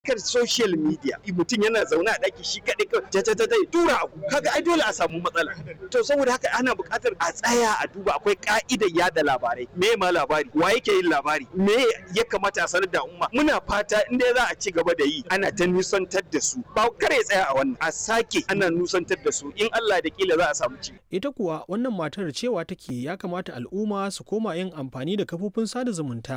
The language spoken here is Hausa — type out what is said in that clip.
kan social media mutum yana zaune a ɗaki shi kaɗai ta tura abu kaga ai dole a samu matsala. To saboda haka ana buƙatar a tsaya a duba akwai ka'idar yada labarai, me ma labari, wa yake yin labari, me ya kamata a sanar da umma. Muna fata in dai za a ci gaba da yi ana ta nusantar da su, ba kare tsaya a wannan, a sake ana nusantar da su, in Allah da kila za a samu ci. Ita kuwa wannan matar cewa take ya kamata al'umma su koma yin amfani da kafofin sada zumunta